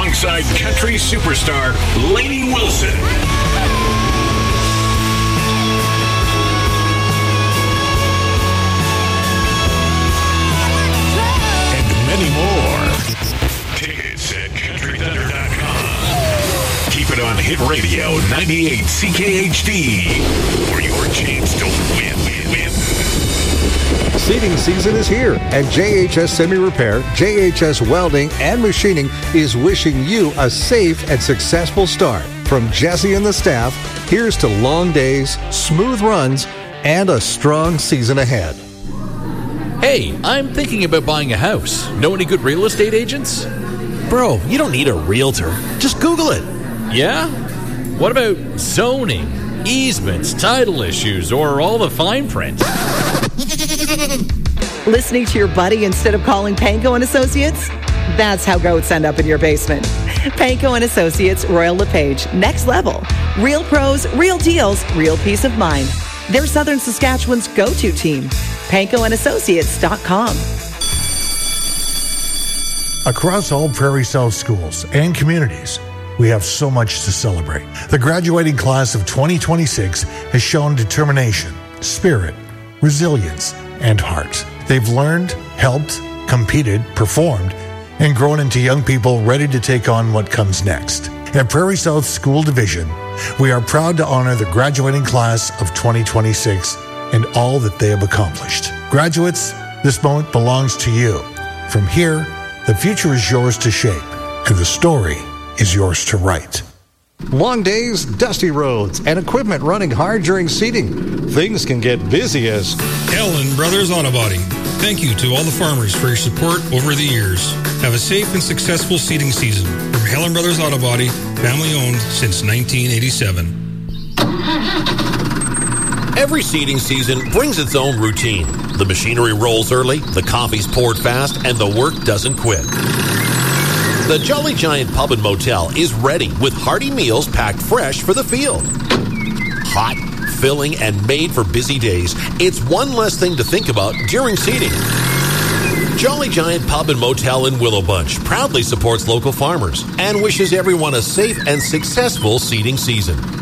alongside country superstar Lainey Wilson. And many more. Tickets at CountryThunder.com. Keep it on Hit Radio 98 CKHD for your chance to win. Seating season is here, and JHS Semi Repair, JHS Welding, and Machining is wishing you a safe and successful start. From Jesse and the staff, here's to long days, smooth runs, and a strong season ahead. Hey, I'm thinking about buying a house. Know any good real estate agents? Bro, you don't need a realtor. Just Google it. Yeah? What about zoning, easements, title issues, or all the fine print? Listening to your buddy instead of calling Panko and Associates? That's how goats end up in your basement. Panko and Associates, Royal LePage, next level. Real pros, real deals, real peace of mind. They're Southern Saskatchewan's go-to team. PankoandAssociates.com. Across all Prairie South schools and communities, we have so much to celebrate. The graduating class of 2026 has shown determination, spirit, resilience, and heart. They've learned, helped, competed, performed, and grown into young people ready to take on what comes next. At Prairie South School Division, we are proud to honor the graduating class of 2026 and all that they have accomplished. Graduates, this moment belongs to you. From here, the future is yours to shape, and the story is yours to write. Long days, dusty roads, and equipment running hard during seeding. Things can get busy as Helen Brothers Auto Body. Thank you to all the farmers for your support over the years. Have a safe and successful seeding season. From Helen Brothers Auto Body, family owned since 1987. Every seeding season brings its own routine. The machinery rolls early, the coffee's poured fast, and the work doesn't quit. The Jolly Giant Pub and Motel is ready with hearty meals packed fresh for the field. Hot, filling, and made for busy days, it's one less thing to think about during seeding. Jolly Giant Pub and Motel in Willow Bunch proudly supports local farmers and wishes everyone a safe and successful seeding season.